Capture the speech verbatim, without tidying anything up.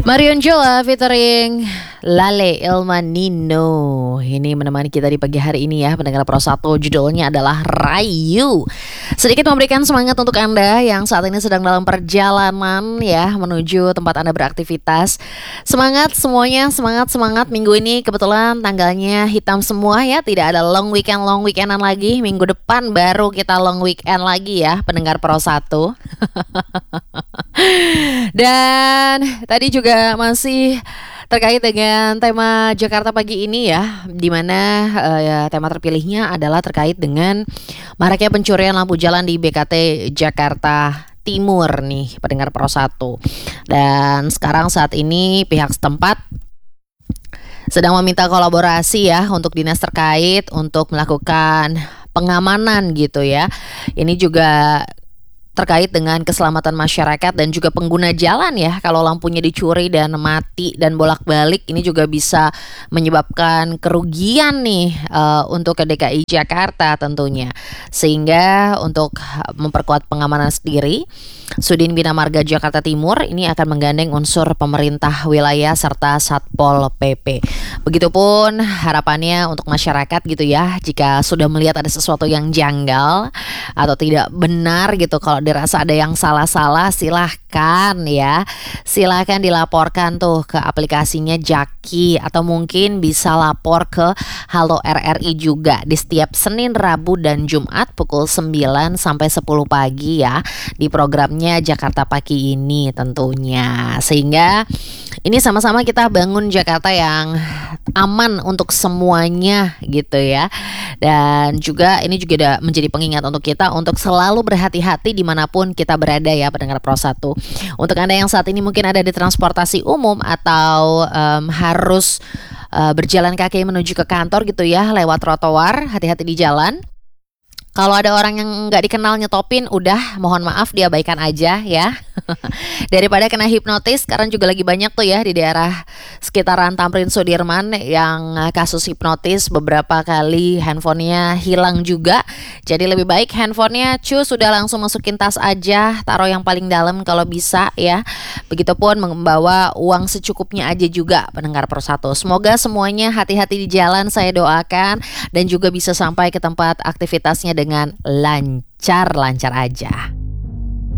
Marion Jola featuring Lale Ilmanino ini menemani kita di pagi hari ini ya, pendengar Pro satu. Judulnya adalah Rayu. Sedikit memberikan semangat untuk Anda yang saat ini sedang dalam perjalanan ya menuju tempat Anda beraktivitas. Semangat semuanya, semangat semangat. Minggu ini kebetulan tanggalnya hitam semua ya, tidak ada long weekend long weekendan lagi. Minggu depan baru kita long weekend lagi ya, pendengar Pro satu. Dan tadi juga masih terkait dengan tema Jakarta pagi ini ya, di mana uh, ya, tema terpilihnya adalah terkait dengan maraknya pencurian lampu jalan di B K T Jakarta Timur nih, pendengar Pro satu. Dan sekarang saat ini pihak setempat sedang meminta kolaborasi ya untuk dinas terkait untuk melakukan pengamanan gitu ya. Ini juga terkait dengan keselamatan masyarakat dan juga pengguna jalan ya. Kalau lampunya dicuri dan mati dan bolak-balik, ini juga bisa menyebabkan kerugian nih uh, untuk ke D K I Jakarta tentunya. Sehingga untuk memperkuat pengamanan sendiri, Sudin Bina Marga Jakarta Timur ini akan menggandeng unsur pemerintah wilayah serta Satpol P P. Begitupun harapannya untuk masyarakat gitu ya, jika sudah melihat ada sesuatu yang janggal atau tidak benar gitu, kalau dirasa ada yang salah-salah, silahkan ya, silahkan dilaporkan tuh ke aplikasinya Jaki, atau mungkin bisa lapor ke Halo R R I juga di setiap Senin, Rabu, dan Jumat pukul sembilan sampai sepuluh pagi ya, di programnya Jakarta Pagi ini tentunya. Sehingga ini sama-sama kita bangun Jakarta yang aman untuk semuanya gitu ya. Dan juga ini juga menjadi pengingat untuk kita untuk selalu berhati-hati dimanapun kita berada ya, pendengar Pro satu. Untuk Anda yang saat ini mungkin ada di transportasi umum atau um, harus uh, berjalan kaki menuju ke kantor gitu ya, lewat trotoar, hati-hati di jalan. Kalau ada orang yang nggak dikenal nyetopin, udah mohon maaf diabaikan aja ya. Daripada kena hipnotis, sekarang juga lagi banyak tuh ya di daerah sekitaran Tamrin Sudirman yang kasus hipnotis, beberapa kali handphonenya hilang juga. Jadi lebih baik handphonenya cus sudah langsung masukin tas aja, taruh yang paling dalam kalau bisa ya. Begitupun membawa uang secukupnya aja juga, pendengar Pro satu. Semoga semuanya hati-hati di jalan, saya doakan, dan juga bisa sampai ke tempat aktivitasnya dengan lancar-lancar aja.